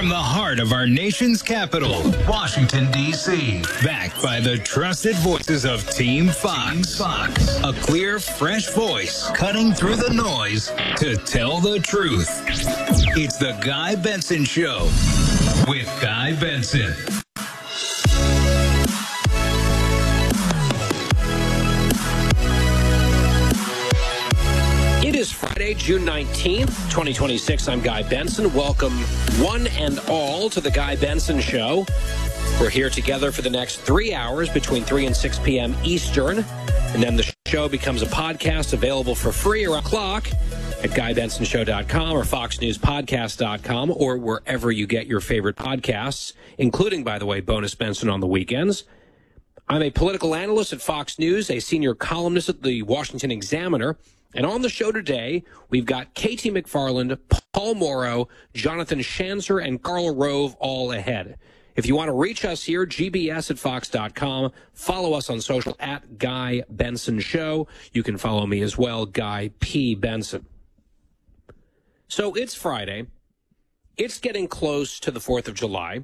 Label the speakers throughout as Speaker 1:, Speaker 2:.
Speaker 1: From the heart of our nation's capital, Washington, D.C. Backed by the trusted voices of Team Fox. A clear, fresh voice cutting through the noise to tell the truth. It's the Guy Benson Show with Guy Benson.
Speaker 2: It is Friday, June 19th, 2026. I'm Guy Benson. Welcome one and all to the Guy Benson Show. We're here together for the next 3 hours between 3 and 6 p.m. Eastern. And then the show becomes a podcast available for free around the clock at GuyBensonShow.com or FoxNewsPodcast.com or wherever you get your favorite podcasts, including, by the way, Bonus Benson on the weekends. I'm a political analyst at Fox News, a senior columnist at the Washington Examiner. And on the show today, we've got Katie McFarland, Paul Morrow, Jonathan Schanzer, and Karl Rove all ahead. If you want to reach us here, gbs at fox.com. Follow us on social at Guy Benson Show. You can follow me as well, Guy P. Benson. So it's Friday. It's getting close to the 4th of July,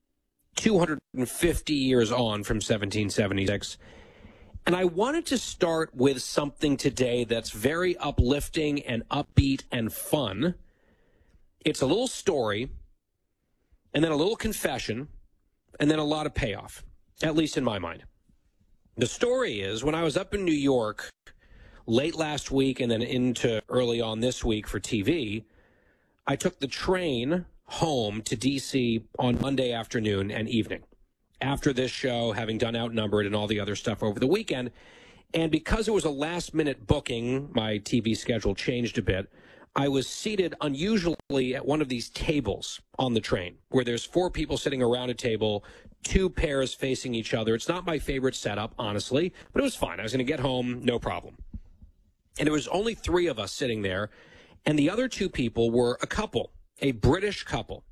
Speaker 2: 250 years on from 1776. And I wanted to start with something today that's very uplifting and upbeat and fun. It's a little story, and then a little confession, and then a lot of payoff, at least in my mind. The story is, when I was up in New York late last week and then into early on this week for TV, I took the train home to D.C. on Monday afternoon and evening, after this show, having done Outnumbered and all the other stuff over the weekend. And because it was a last-minute booking, my TV schedule changed a bit, I was seated unusually at one of these tables on the train, where there's 4 people sitting around a table, 2 pairs facing each other. It's not my favorite setup, honestly, but it was fine. I was going to get home, no problem. And there was only 3 of us sitting there, and the other 2 people were a couple, a British couple.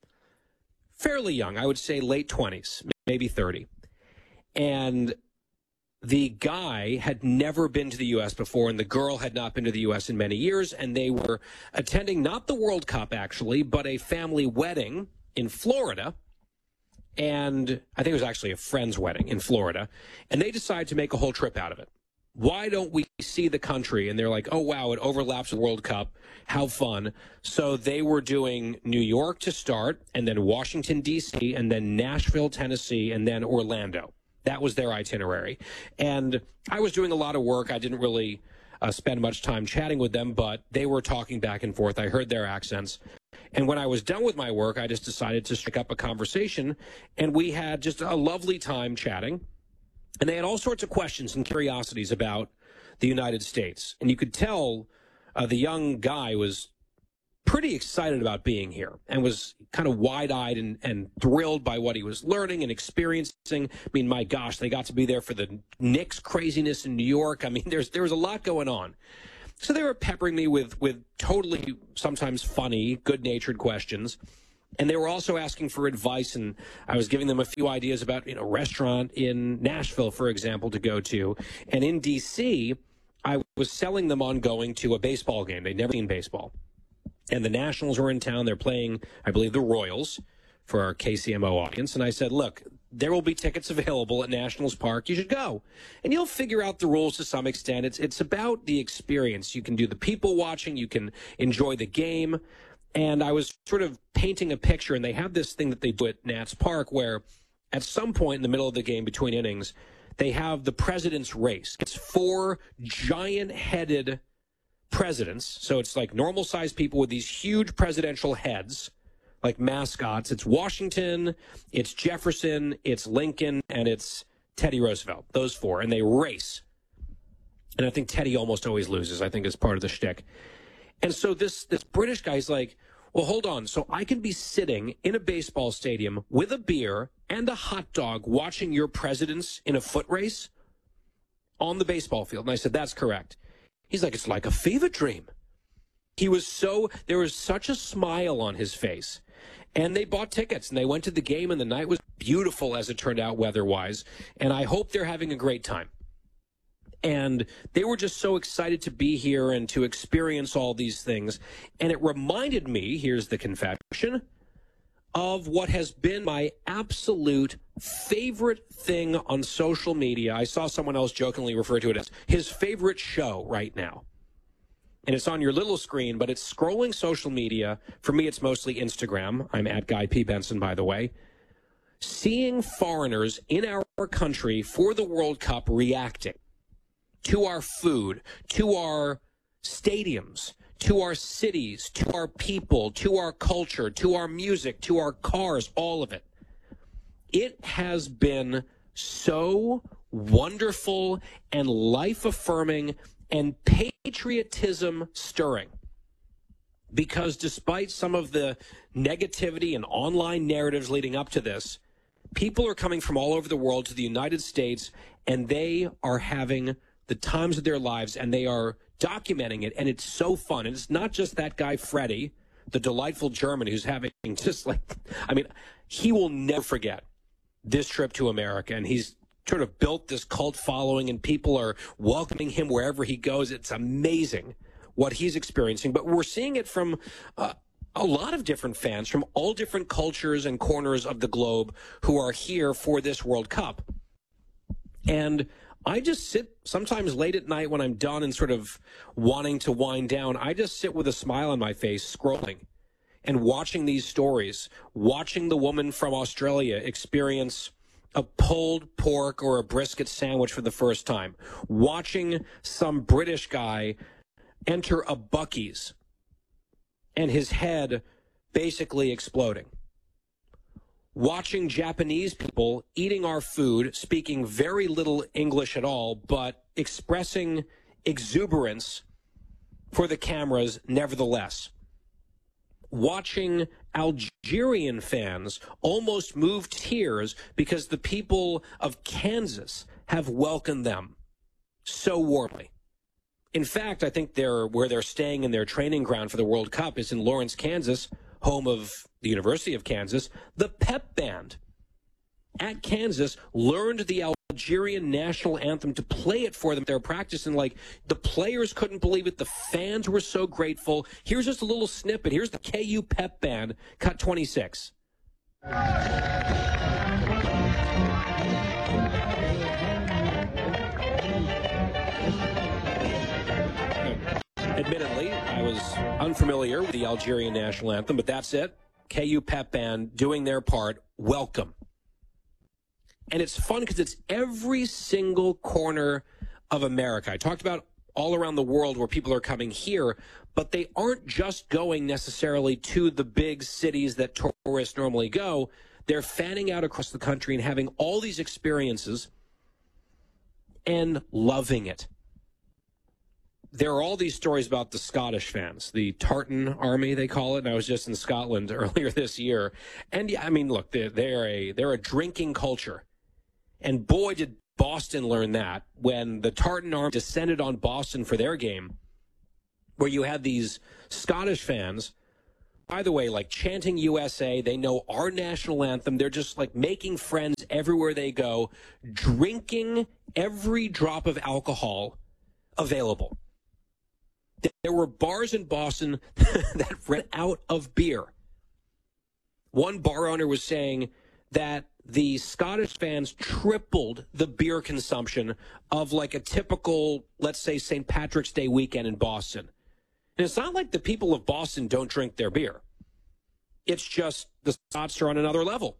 Speaker 2: Fairly young, I would say late 20s, maybe 30. And the guy had never been to the U.S. before, and the girl had not been to the U.S. in many years, and they were attending not the World Cup, actually, but a family wedding in Florida. And I think it was actually a friend's wedding in Florida. And they decided to make a whole trip out of it. Why don't we see the country? And they're like, oh, wow, it overlaps with the World Cup. How fun. So they were doing New York to start, and then Washington, D.C., and then Nashville, Tennessee, and then Orlando. That was their itinerary. And I was doing a lot of work. I didn't really spend much time chatting with them, but they were talking back and forth. I heard their accents. And when I was done with my work, I just decided to strike up a conversation, and we had just a lovely time chatting. And they had all sorts of questions and curiosities about the United States. And you could tell the young guy was pretty excited about being here and was kind of wide-eyed and thrilled by what he was learning and experiencing. I mean, my gosh, they got to be there for the Knicks craziness in New York. I mean, there was a lot going on. So they were peppering me with totally sometimes funny, good-natured questions. And they were also asking for advice, and I was giving them a few ideas about, a restaurant in Nashville, for example, to go to. And in D.C., I was selling them on going to a baseball game. They'd never seen baseball. And the Nationals were in town. They're playing, I believe, the Royals for our KCMO audience. And I said, look, there will be tickets available at Nationals Park. You should go. And you'll figure out the rules to some extent. It's about the experience. You can do the people watching. You can enjoy the game. And I was sort of painting a picture, and they have this thing that they do at Nats Park where at some point in the middle of the game between innings, they have the president's race. It's 4 giant-headed presidents. So it's like normal-sized people with these huge presidential heads, like mascots. It's Washington, it's Jefferson, it's Lincoln, and it's Teddy Roosevelt, those 4. And they race. And I think Teddy almost always loses, I think, as part of the shtick. And so this British guy's like, well, hold on. So I can be sitting in a baseball stadium with a beer and a hot dog watching your presidents in a foot race on the baseball field. And I said, that's correct. He's like, it's like a fever dream. There was such a smile on his face. And they bought tickets, and they went to the game, and the night was beautiful, as it turned out, weather-wise. And I hope they're having a great time. And they were just so excited to be here and to experience all these things. And it reminded me, here's the confession, of what has been my absolute favorite thing on social media. I saw someone else jokingly refer to it as his favorite show right now. And it's on your little screen, but it's scrolling social media. For me, it's mostly Instagram. I'm at Guy P. Benson, by the way. Seeing foreigners in our country for the World Cup reacting to our food, to our stadiums, to our cities, to our people, to our culture, to our music, to our cars, all of it. It has been so wonderful and life-affirming and patriotism stirring. Because despite some of the negativity and online narratives leading up to this, people are coming from all over the world to the United States, and they are having the times of their lives, and they are documenting it, and it's so fun. And it's not just that guy, Freddie, the delightful German who's having just like, I mean, he will never forget this trip to America, and he's sort of built this cult following, and people are welcoming him wherever he goes. It's amazing what he's experiencing, but we're seeing it from a lot of different fans from all different cultures and corners of the globe who are here for this World Cup. And I just sit sometimes late at night when I'm done and sort of wanting to wind down. I just sit with a smile on my face, scrolling and watching these stories, watching the woman from Australia experience a pulled pork or a brisket sandwich for the first time, watching some British guy enter a Buc-ee's and his head basically exploding. Watching Japanese people eating our food, speaking very little English at all, but expressing exuberance for the cameras nevertheless. Watching Algerian fans almost move to tears because the people of Kansas have welcomed them so warmly. In fact, I think where they're staying in their training ground for the World Cup is in Lawrence, Kansas, home of the University of Kansas. The pep band at Kansas learned the Algerian national anthem to play it for them. They're practicing, like, the players couldn't believe it. The fans were so grateful. Here's just a little snippet. Here's the KU pep band, cut 26. Admittedly, I was unfamiliar with the Algerian national anthem, but that's it. KU pep band doing their part. Welcome. And it's fun because it's every single corner of America. I talked about all around the world where people are coming here, but they aren't just going necessarily to the big cities that tourists normally go. They're fanning out across the country and having all these experiences and loving it. There are all these stories about the Scottish fans, the Tartan Army, they call it. And I was just in Scotland earlier this year. And yeah, I mean, look, they're a drinking culture. And boy, did Boston learn that when the Tartan Army descended on Boston for their game, where you had these Scottish fans, by the way, like chanting USA. They know our national anthem. They're just like making friends everywhere they go, drinking every drop of alcohol available. There were bars in Boston that ran out of beer. One bar owner was saying that the Scottish fans tripled the beer consumption of like a typical, let's say, St. Patrick's Day weekend in Boston. And it's not like the people of Boston don't drink their beer. It's just the Scots are on another level.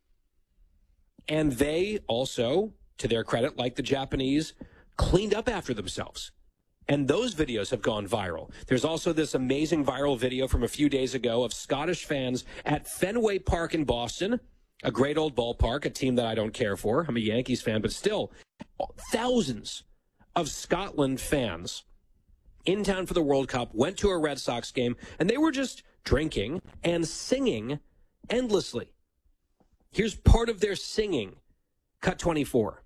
Speaker 2: And they also, to their credit, like the Japanese, cleaned up after themselves. And those videos have gone viral. There's also this amazing viral video from a few days ago of Scottish fans at Fenway Park in Boston, a great old ballpark, a team that I don't care for. I'm a Yankees fan, but still, thousands of Scotland fans in town for the World Cup, went to a Red Sox game, and they were just drinking and singing endlessly. Here's part of their singing, cut 24.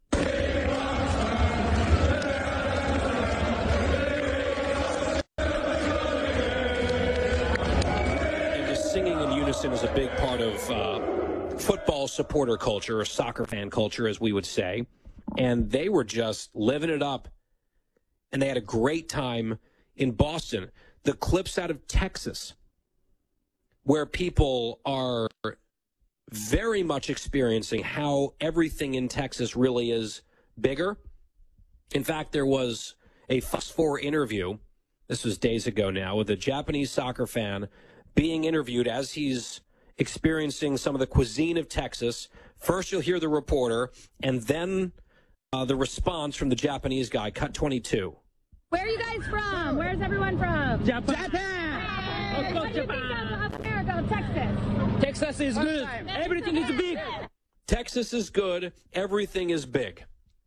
Speaker 2: Singing in unison is a big part of football supporter culture, or soccer fan culture, as we would say. And they were just living it up. And they had a great time in Boston. The clips out of Texas, where people are very much experiencing how everything in Texas really is bigger. In fact, there was a Fox 4 interview, this was days ago now, with a Japanese soccer fan being interviewed as he's experiencing some of the cuisine of Texas. First, you'll hear the reporter, and then the response from the Japanese guy, cut 22.
Speaker 3: Where are you guys from? Where's everyone from?
Speaker 4: Japan.
Speaker 3: Hey, what do you think of America, Texas?
Speaker 4: Texas is good. Everything is big.
Speaker 2: Texas is good. Everything is big.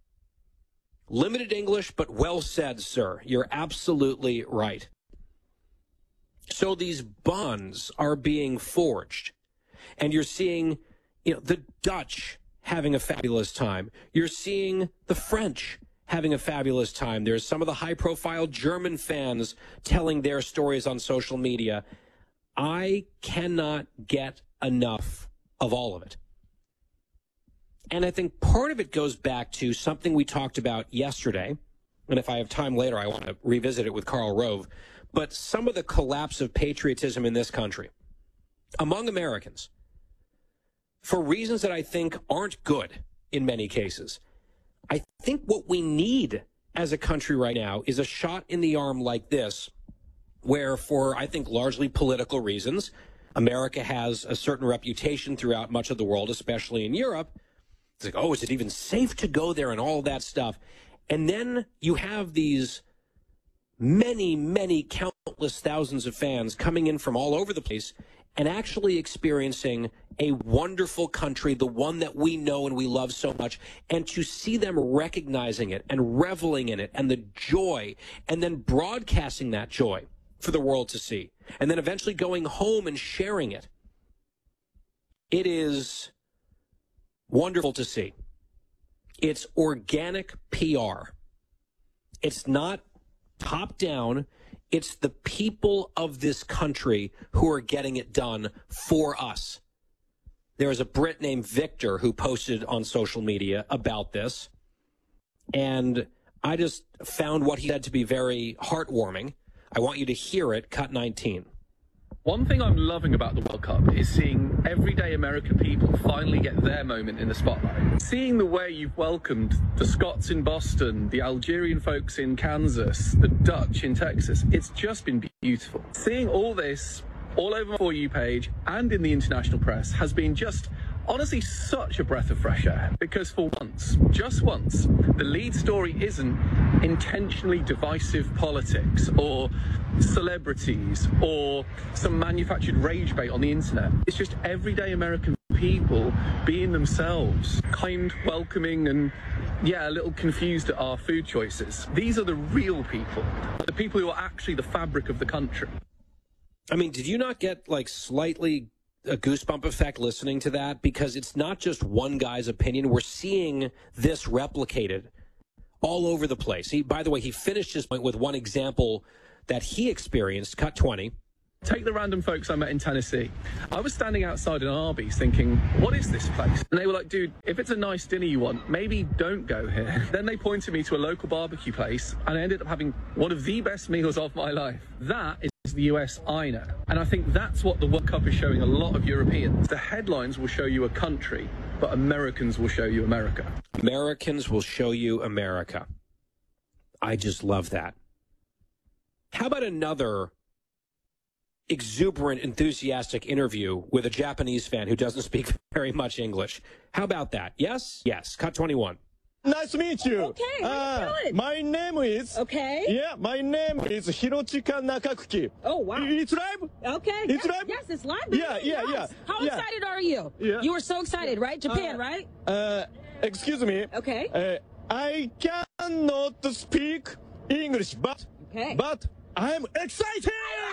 Speaker 2: Limited English, but well said, sir. You're absolutely right. So these bonds are being forged, and you're seeing, the Dutch having a fabulous time. You're seeing the French having a fabulous time. There's some of the high-profile German fans telling their stories on social media. I cannot get enough of all of it. And I think part of it goes back to something we talked about yesterday, and if I have time later, I want to revisit it with Karl Rove, but some of the collapse of patriotism in this country among Americans for reasons that I think aren't good in many cases. I think what we need as a country right now is a shot in the arm like this, where for, I think, largely political reasons, America has a certain reputation throughout much of the world, especially in Europe. It's like, oh, is it even safe to go there and all that stuff? And then you have these many, many countless thousands of fans coming in from all over the place and actually experiencing a wonderful country, the one that we know and we love so much, and to see them recognizing it and reveling in it and the joy, and then broadcasting that joy for the world to see, and then eventually going home and sharing it. It is wonderful to see. It's organic PR. It's not top down. It's the people of this country who are getting it done for us. There is a Brit named Victor who posted on social media about this, and I just found what he said to be very heartwarming. I want you to hear it, cut 19.
Speaker 5: One thing I'm loving about the World Cup is seeing everyday American people finally get their moment in the spotlight. Seeing the way you've welcomed the Scots in Boston, the Algerian folks in Kansas, the Dutch in Texas, it's just been beautiful. Seeing all this all over my For You page and in the international press has been just honestly such a breath of fresh air, because for once, just once, the lead story isn't intentionally divisive politics or celebrities or some manufactured rage bait on the internet. It's just everyday American people being themselves, kind, welcoming, and a little confused at our food choices. These are the real people, the people who are actually the fabric of the country.
Speaker 2: I mean, did you not get slightly a goosebump effect listening to that? Because it's not just one guy's opinion. We're seeing this replicated all over the place. By the way, he finished his point with one example that he experienced, cut 20.
Speaker 5: Take the random folks I met in Tennessee. I was standing outside an Arby's thinking, what is this place? And they were like, dude, if it's a nice dinner you want, maybe don't go here. Then they pointed me to a local barbecue place, and I ended up having one of the best meals of my life. That is the US I know. And I think that's what the World Cup is showing a lot of Europeans. The headlines will show you a country, but Americans will show you America.
Speaker 2: Americans will show you America. I just love that. How about another exuberant, enthusiastic interview with a Japanese fan who doesn't speak very much English? How about that? Yes? Yes. Cut 21.
Speaker 6: Nice to meet you.
Speaker 3: Okay, how you doing?
Speaker 6: My name is...
Speaker 3: Okay.
Speaker 6: Yeah, my name is Hirochika Nakakuki.
Speaker 3: Oh, wow.
Speaker 6: It's live?
Speaker 3: Okay.
Speaker 6: It's
Speaker 3: yes,
Speaker 6: live?
Speaker 3: Yes, it's live. Baby.
Speaker 6: Yeah.
Speaker 3: How
Speaker 6: Yeah.
Speaker 3: excited are you?
Speaker 6: Yeah.
Speaker 3: You were so excited, right? Japan, right?
Speaker 6: Excuse me.
Speaker 3: Okay.
Speaker 6: I cannot speak English, but I'm excited!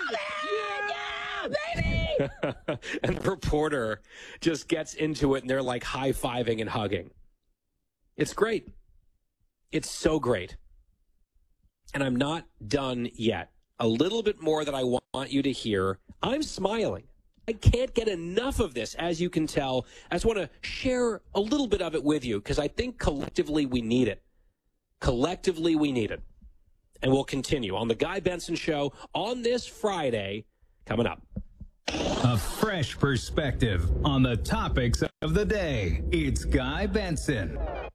Speaker 3: Yeah, baby!
Speaker 2: And the reporter just gets into it, and they're like high-fiving and hugging. It's great. It's so great. And I'm not done yet. A little bit more that I want you to hear. I'm smiling. I can't get enough of this, as you can tell. I just want to share a little bit of it with you, because I think collectively we need it. Collectively we need it. And we'll continue on the Guy Benson Show on this Friday, coming up.
Speaker 1: A fresh perspective on the topics of the day. It's Guy Benson.